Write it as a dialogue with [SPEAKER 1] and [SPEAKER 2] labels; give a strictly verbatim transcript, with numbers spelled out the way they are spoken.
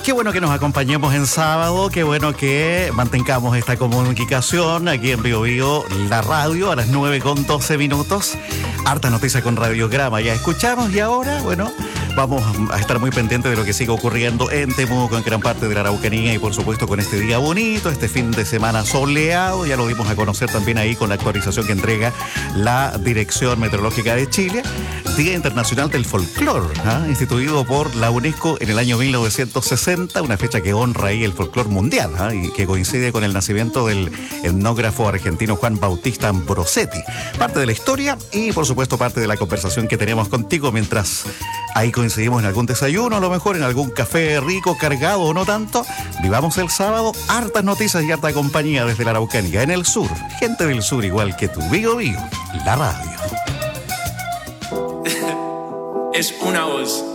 [SPEAKER 1] Qué bueno que nos acompañemos en sábado, qué bueno que mantengamos esta comunicación aquí en Bio Bio, la radio, a las nueve con doce minutos. Harta noticia con Radiograma, ya escuchamos y ahora, bueno, vamos a estar muy pendientes de lo que sigue ocurriendo en Temuco, en gran parte de la Araucanía y por supuesto con este día bonito, este fin de semana soleado. Ya lo dimos a conocer también ahí con la actualización que entrega la Dirección Meteorológica de Chile. Día Internacional del Folclor, ¿eh? instituido por la UNESCO en el año mil novecientos sesenta, una fecha que honra ahí el folclor mundial, ¿eh? y que coincide con el nacimiento del etnógrafo argentino Juan Bautista Ambrosetti. Parte de la historia y por supuesto parte de la conversación que tenemos contigo mientras ahí coincidimos en algún desayuno, a lo mejor en algún café rico, cargado o no tanto. Vivamos el sábado, hartas noticias y harta compañía desde la Araucanía, en el sur, gente del sur igual que tú. Bio Bio, la radio.
[SPEAKER 2] Es una voz.